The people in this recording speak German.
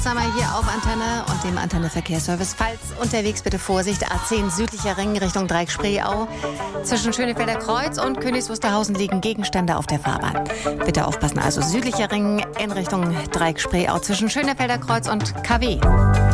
Hochsommer hier auf Antenne und dem Antenne Verkehrsservice. Falls unterwegs, bitte Vorsicht. A10 südlicher Ring Richtung Dreieck-Spreeau. Zwischen Schönefelder Kreuz und Königs Wusterhausen liegen Gegenstände auf der Fahrbahn. Bitte aufpassen. Also südlicher Ring in Richtung Dreieck-Spreeau zwischen Schönefelder Kreuz und KW.